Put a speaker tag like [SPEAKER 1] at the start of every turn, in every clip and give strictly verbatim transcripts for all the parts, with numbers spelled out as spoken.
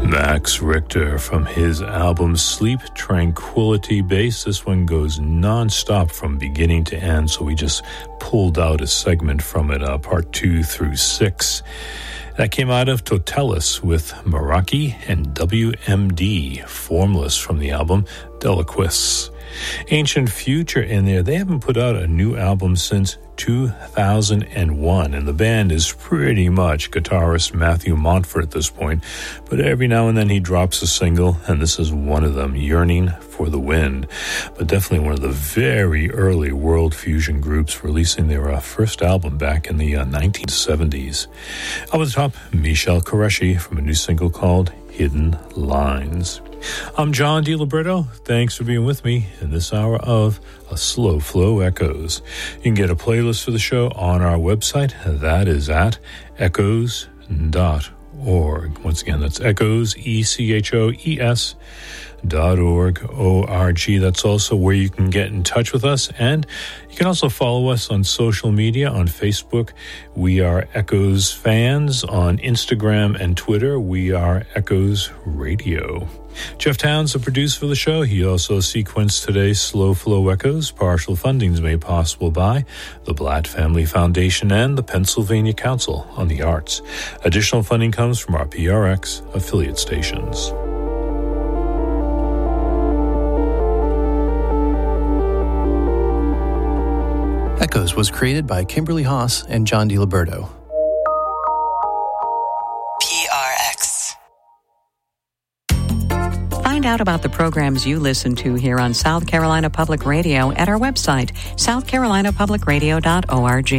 [SPEAKER 1] Max Richter from his album Sleep Tranquility Bass. This one goes non-stop from beginning to end, so we just pulled out a segment from it, uh, part two through six. That came out of Totalis with Meraki and W M D, Formless from the album Deliquis. Ancient Future in there. They haven't put out a new album since two thousand one, and the band is pretty much guitarist Matthew Montfort at this point, but every now and then he drops a single, and this is one of them, Yearning for the Wind. But definitely one of the very early world fusion groups, releasing their uh, first album back in the uh, nineteen seventies. Up at the top, Michel Qureshi from a new single called Hidden Lines. I'm John DiLiberto. Thanks for being with me in this hour of A Slow Flow Echoes. You can get a playlist for the show on our website. That is at echoes dot org. Once again, that's echoes, E C H O E S dot org, O R G. That's also where you can get in touch with us. And you can also follow us on social media. On Facebook, we are Echoes Fans. On Instagram and Twitter, we are Echoes Radio. Jeff Towns, the producer for the show. He also sequenced today's Slow Flow Echoes. Partial funding is made possible by the Blatt Family Foundation and the Pennsylvania Council on the Arts. Additional funding comes from our P R X affiliate stations.
[SPEAKER 2] Echoes was created by Kimberly Haas and John DiLiberto.
[SPEAKER 3] P R X.
[SPEAKER 4] Find out about the programs you listen to here on South Carolina Public Radio at our website, south carolina public radio dot org.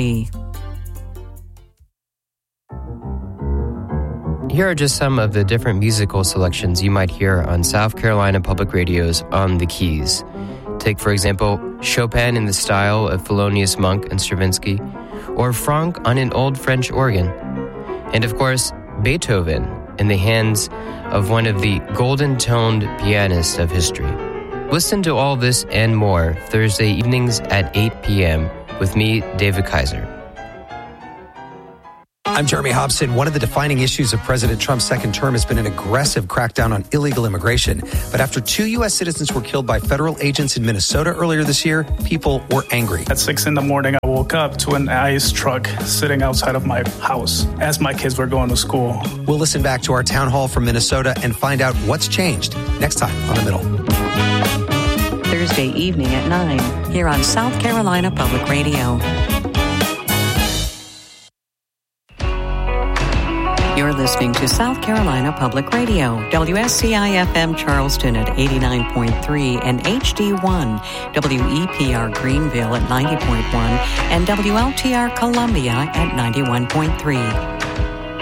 [SPEAKER 5] Here are just some of the different musical selections you might hear on South Carolina Public Radio's On the Keys. Take, for example, Chopin in the style of Thelonious Monk and Stravinsky, or Franck on an old French organ. And of course, Beethoven in the hands of one of the golden-toned pianists of history. Listen to all this and more Thursday evenings at eight p.m. with me, David Kaiser.
[SPEAKER 6] I'm Jeremy Hobson. One of the defining issues of President Trump's second term has been an aggressive crackdown on illegal immigration. But after two U S citizens were killed by federal agents in Minnesota earlier this year, people were angry.
[SPEAKER 7] At six in the morning, I woke up to an ICE truck sitting outside of my house as my kids were going to school.
[SPEAKER 6] We'll listen back to our town hall from Minnesota and find out what's changed next time on The Middle.
[SPEAKER 4] Thursday evening at nine, here on South Carolina Public Radio. You're listening to South Carolina Public Radio, W S C I F M Charleston at eighty-nine point three and H D one, W E P R Greenville at ninety point one, and W L T R Columbia at ninety-one point three.